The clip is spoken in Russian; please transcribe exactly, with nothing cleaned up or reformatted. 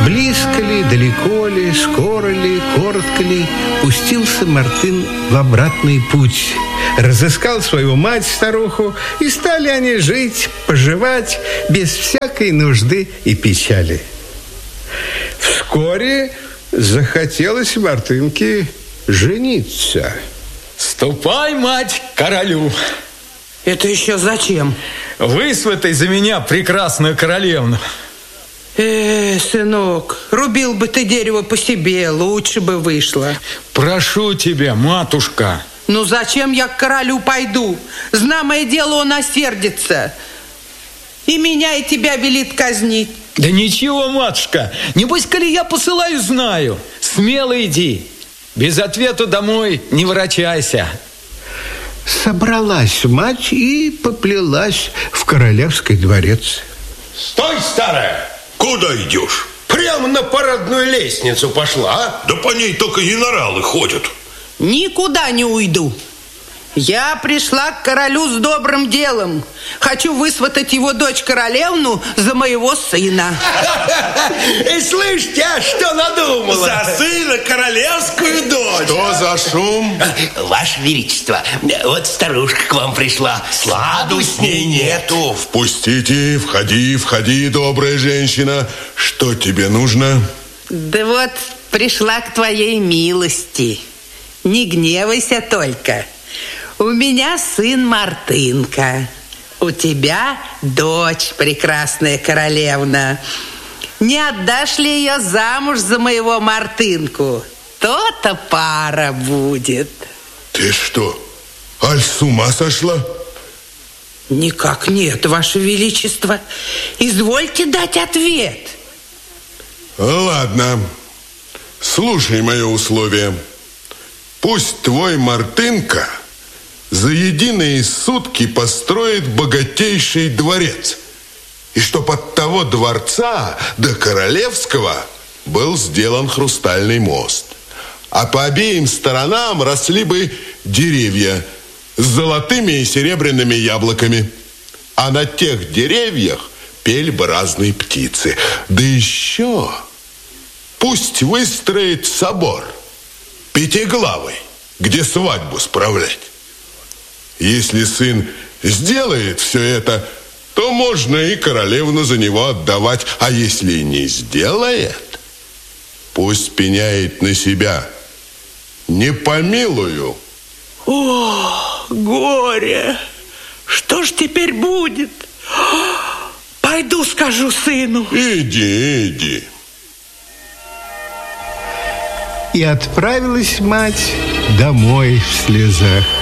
Близко ли, далеко ли, скоро ли, коротко ли, пустился Мартын в обратный путь. Разыскал свою мать-старуху, и стали они жить, поживать без всякой нужды и печали. Вскоре захотелось Мартынке жениться. Ступай, мать, к королю. Это еще зачем? Высватай за меня прекрасную королевну. Э, сынок, рубил бы ты дерево по себе, лучше бы вышло. Прошу тебя, матушка. Ну зачем я к королю пойду? Знамое дело, он осердится. И меня, и тебя велит казнить. Да ничего, матушка, небось, коли я посылаю, знаю. Смело иди. Без ответа домой не ворочайся. Собралась мать и поплелась в королевский дворец. Стой, старая! Куда идешь? Прямо на парадную лестницу пошла, а? Да по ней только генералы ходят. Никуда не уйду. Я пришла к королю с добрым делом. Хочу высватать его дочь королевну за моего сына. И слышите, а что надумала? За сына королевскую дочь. Что за шум? Ваше Величество, вот старушка к вам пришла. Сладу с ней нету. Впустите, входи, входи, добрая женщина. Что тебе нужно? Да вот пришла к твоей милости. Не гневайся только. У меня сын Мартынка. У тебя дочь, прекрасная королевна. Не отдашь ли ее замуж за моего Мартынку? То-то пара будет. Ты что, аль с ума сошла? Никак нет, Ваше Величество. Извольте дать ответ. Ладно, слушай мое условие. Пусть твой Мартынка за единые сутки построит богатейший дворец, и чтоб от того дворца до королевского был сделан хрустальный мост, а по обеим сторонам росли бы деревья с золотыми и серебряными яблоками, а на тех деревьях пели бы разные птицы. Да еще пусть выстроит собор пятиглавый, где свадьбу справлять. Если сын сделает все это, то можно и королевну за него отдавать. А если не сделает, пусть пеняет на себя. Не помилую. О, горе! Что ж теперь будет? Пойду скажу сыну. Иди, иди. И отправилась мать домой в слезах.